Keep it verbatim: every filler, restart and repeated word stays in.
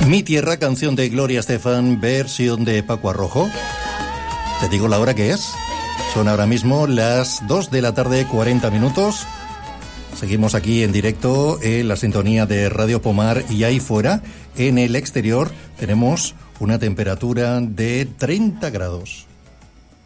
Mi tierra, canción de Gloria Estefan, versión de Paco Arrojo. Te digo la hora que es. Son ahora mismo las dos de la tarde, cuarenta minutos. Seguimos aquí en directo en la sintonía de Radio Pomar y ahí fuera, en el exterior, tenemos una temperatura de treinta grados.